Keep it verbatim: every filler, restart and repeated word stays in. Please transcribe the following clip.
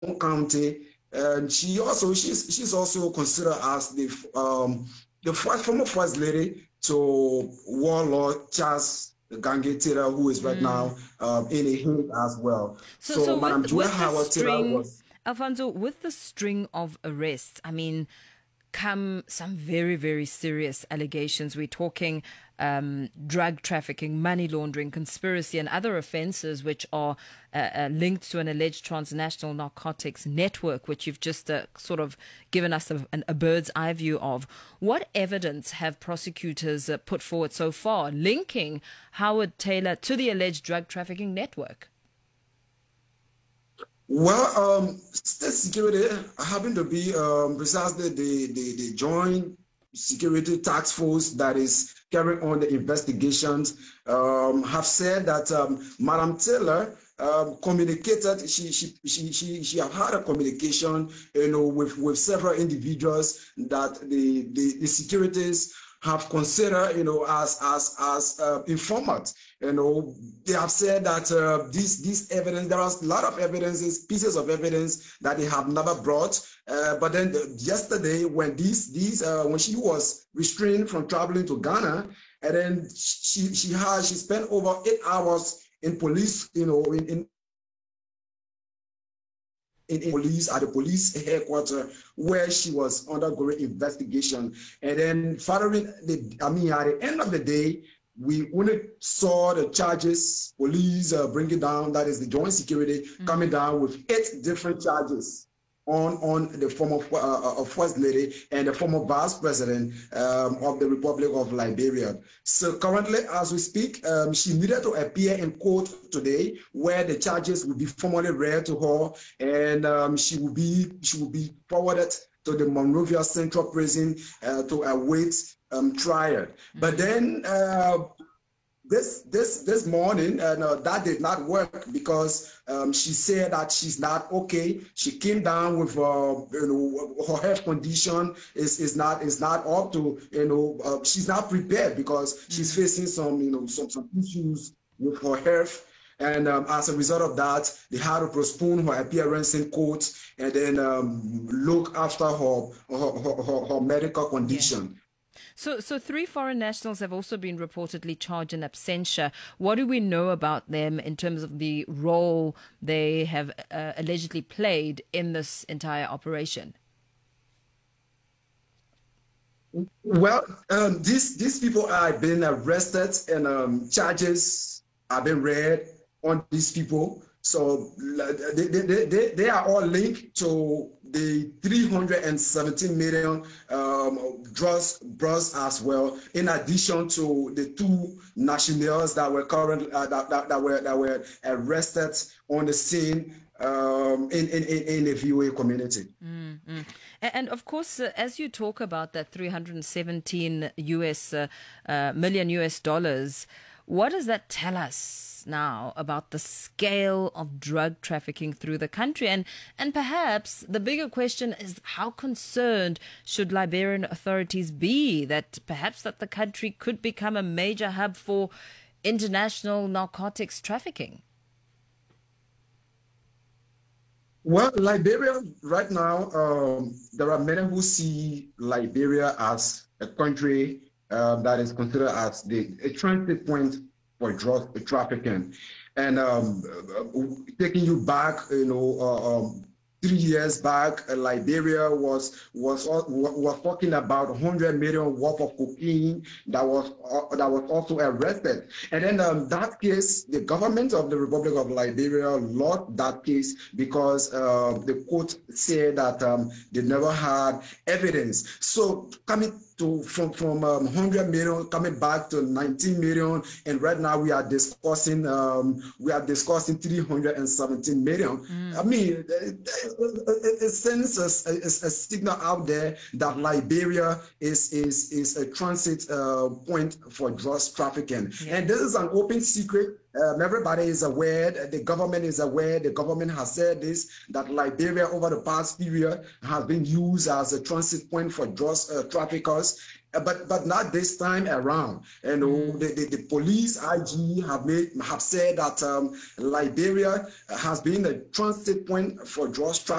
County. And she also she's she's also considered as the um the first former first lady to warlord Charles Gange Taylor, who is right Mm. now um, in a hit as well. So, So so with Madam Joy with the Howard Taylor string, was. Alfonso, with the string of arrests, I mean, come some very, very serious allegations. We're talking um, drug trafficking, money laundering, conspiracy, and other offences which are uh, uh, linked to an alleged transnational narcotics network, which you've just uh, sort of given us a, a bird's eye view of. What evidence have prosecutors uh, put forward so far linking Howard Taylor to the alleged drug trafficking network? Well, um, state security happen to be um, precisely the, the, the joint security task force that is carrying on the investigations, um, have said that um, Madam Taylor um, communicated, she, she, she, she, she have had a communication, you know, with, with several individuals that the, the, the securities have considered, you know, as as as uh, informant. You know, they have said that uh, this this evidence, there are a lot of evidences, pieces of evidence that they have never brought. Uh, but then the, yesterday, when these these uh, when she was restrained from traveling to Ghana, and then she she had she spent over eight hours in police, you know, in, in in, in police at the police headquarters where she was undergoing investigation. And then following the, I mean, at the end of the day, we only saw the charges, police uh, bringing down, that is the joint security, mm-hmm. coming down with eight different charges on, on the former uh, First Lady and the former Vice President um, of the Republic of Liberia. So currently, as we speak, um, she needed to appear in court today, where the charges will be formally read to her, and um, she will be she will be forwarded to the Monrovia Central Prison uh, to await um, trial. Mm-hmm. But then. Uh, This this this morning, and uh, that did not work because um, she said that she's not okay. She came down with uh, you know, her health condition is is not is not up to, you know, uh, she's not prepared because mm-hmm. she's facing some you know some some issues with her health. And um, as a result of that, they had to postpone her appearance in court and then um, look after her her, her, her, her medical condition. Yeah. So, so three foreign nationals have also been reportedly charged in absentia. What do we know about them in terms of the role they have uh, allegedly played in this entire operation? Well, um, these these people are being arrested and um, charges have been read on these people. So they, they, they, they are all linked to the three hundred seventeen million um, drugs, drugs as well, in addition to the two nationals that were currently uh, that, that, that were that were arrested on the scene um, in, in, in the V O A community. Mm-hmm. And of course, uh, as you talk about that three hundred seventeen U S uh, uh, million U S dollars, what does that tell us now about the scale of drug trafficking through the country? And and perhaps the bigger question is, how concerned should Liberian authorities be that perhaps that the country could become a major hub for international narcotics trafficking? Well, Liberia right now, um, there are many who see Liberia as a country um, that is considered as the a transit point for drug trafficking. And um, taking you back, you know, uh, um, three years back, uh, Liberia was was was talking about one hundred million worth of cocaine that was uh, that was also arrested. And then um, that case, the government of the Republic of Liberia lost that case because uh, the court said that um, they never had evidence. So coming to from from um, one hundred million coming back to nineteen million, and right now we are discussing um, we are discussing three hundred seventeen million. Mm. I mean, it, it sends a, a, a signal out there that Liberia is is is a transit uh, point for drugs trafficking, yeah. And this is an open secret. Um, everybody is aware, the government is aware, the government has said this, that Liberia over the past period has been used as a transit point for drugs uh, traffickers. but but not this time around. You know, mm. the, the, the police I G have made have said that um, Liberia has been a transit point for drugs trafficking.